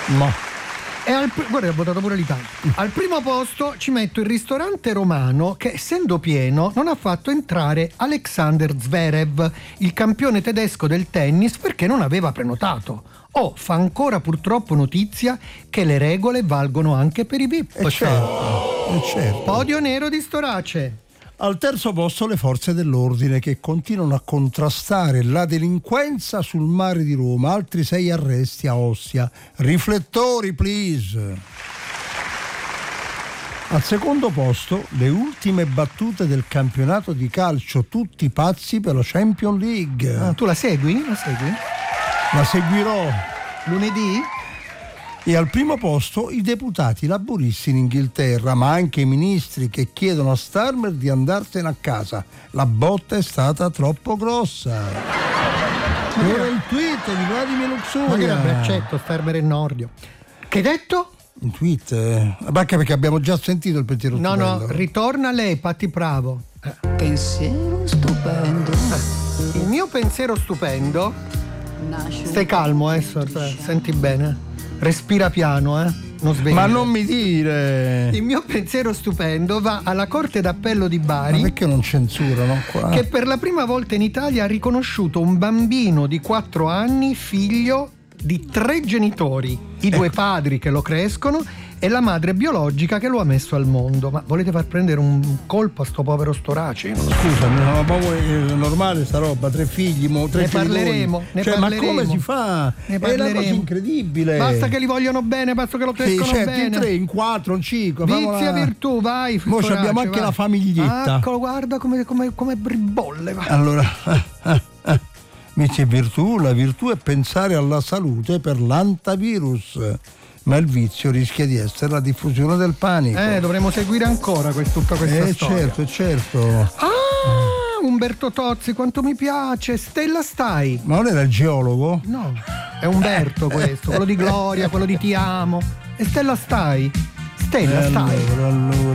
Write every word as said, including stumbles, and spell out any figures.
Ma E al, guarda, ho votato pure l'Italia. Al primo posto ci metto il ristorante romano che, essendo pieno, non ha fatto entrare Alexander Zverev, il campione tedesco del tennis, perché non aveva prenotato. Oh, fa ancora purtroppo notizia che le regole valgono anche per i V I P. è certo, è certo. Podio nero di Storace. Al terzo posto le forze dell'ordine che continuano a contrastare la delinquenza sul mare di Roma, altri sei arresti a Ostia. Riflettori, please. Al secondo posto le ultime battute del campionato di calcio, tutti pazzi per la Champions League. Ah, tu la segui? La segui? La seguirò. Lunedì? E al primo posto i deputati laburisti in Inghilterra, ma anche i ministri che chiedono a Starmer di andarsene a casa. La botta è stata troppo grossa. E ora il tweet di Vladimir Luxuria. Ma che era braccetto, Starmer e Nordio. Che hai detto? Un tweet? Eh, anche perché abbiamo già sentito il pensiero No, stupendo. no, ritorna lei, Patti Bravo. Eh. Pensiero stupendo. Eh. Il mio pensiero stupendo. Stai calmo, eh, sorta, senti bene. Respira piano, eh. Non svegli. Ma non mi dire. Il mio pensiero stupendo va alla Corte d'Appello di Bari. Ma perché non censurano qua? Che per la prima volta in Italia ha riconosciuto un bambino di quattro anni figlio di tre genitori, i due ecco. padri che lo crescono e la madre biologica che lo ha messo al mondo. Ma volete far prendere un colpo a sto povero Storace? Scusami, ma poi è normale sta roba, tre figli, mo, tre Ne genitori. parleremo, ne cioè, parleremo. Ma come si fa? Ne È parleremo. una cosa incredibile. Basta che li vogliono bene, basta che lo Sì, crescono certo, bene. in tre, in quattro, in cinque. Vizia virtù, vai. Mo Storace, abbiamo anche vai. la famiglietta. Eccolo, guarda come, come, come bribolle. Va. Allora, eh, eh, eh. Vizia virtù, la virtù è pensare alla salute per l'antivirus. Ma il vizio rischia di essere la diffusione del panico. Eh, dovremo seguire ancora quest- tutta questa Eh, storia. certo, certo. Ah, Umberto Tozzi, quanto mi piace. Stella stai? Ma non era il geologo? No, è Umberto questo, quello di Gloria, quello di Ti amo. E Stella stai? Stella Eh, stai? allora, allora.